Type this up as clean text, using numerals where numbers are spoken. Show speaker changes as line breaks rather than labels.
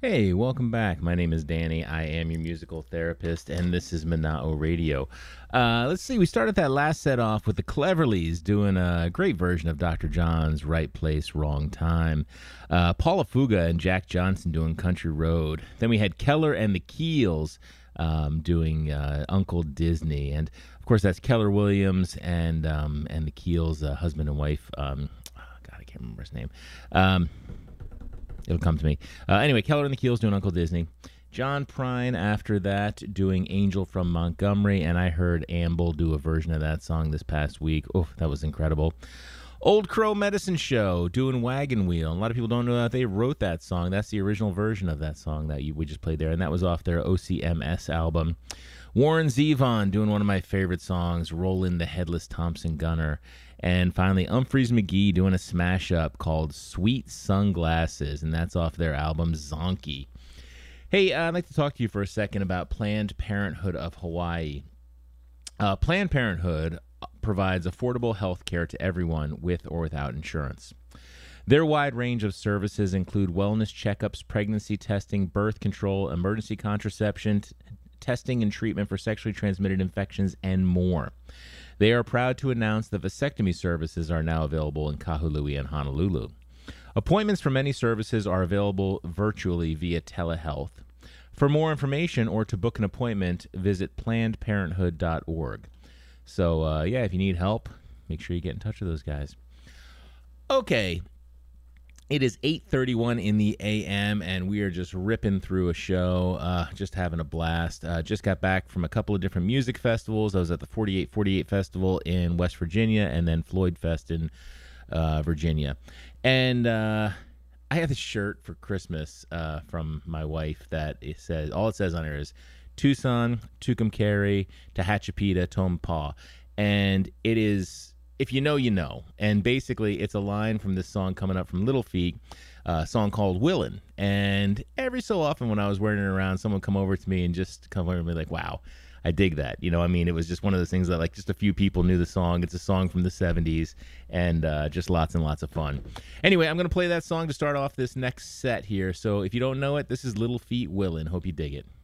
Hey, welcome back. My name is Danny. I am your musical therapist, and this is Manao Radio. Let's see, we started that last set off with the Cleverleys doing a great version of Dr. John's Right Place, Wrong Time. Paula Fuga and Jack Johnson doing Country Road. Then we had Keller and the Keels doing Uncle Disney. And, of course, that's Keller Williams and the Keels, husband and wife. God, I can't remember his name. It'll come to me. Anyway, Keller and the Keels doing Uncle Disney. John Prine after that doing Angel from Montgomery, and I heard Amble do a version of that song this past week. Oh, that was incredible. Old Crow Medicine Show doing Wagon Wheel. A lot of people don't know that they wrote that song. That's the original version of that song that we just played there, and that was off their OCMS album. Warren Zevon doing one of my favorite songs, Rollin' the Headless Thompson Gunner. And finally, Humphreys McGee doing a smash-up called Sweet Sunglasses, and that's off their album Zonky. Hey, I'd like to talk to you for a second about Planned Parenthood of Hawaii. Planned Parenthood provides affordable health care to everyone with or without insurance. Their wide range of services include wellness checkups, pregnancy testing, birth control, emergency contraception, testing and treatment for sexually transmitted infections, and more. They are proud to announce that vasectomy services are now available in Kahului and Honolulu. Appointments for many services are available virtually via telehealth. For more information or to book an appointment, visit plannedparenthood.org. So, if you need help, make sure you get in touch with those guys. Okay. It is 8:31 in the a.m., and we are just ripping through a show, just having a blast. Just got back from a couple of different music festivals. I was at the 4848 Festival in West Virginia and then Floyd Fest in Virginia. And I have this shirt for Christmas from my wife that it says, all it says on there is Tucson, Tucumcari, Tehachapi, Tonopah. And it is... If you know, you know. And basically, it's a line from this song coming up from Little Feat, a song called Willin'. And every so often when I was wearing it around, someone would come over to me and just come over and be like, wow, I dig that. You know, I mean, it was just one of those things that, like, just a few people knew the song. It's a song from the 70s, and just lots and lots of fun. Anyway, I'm going to play that song to start off this next set here. So if you don't know it, this is Little Feat Willin'. Hope you dig it.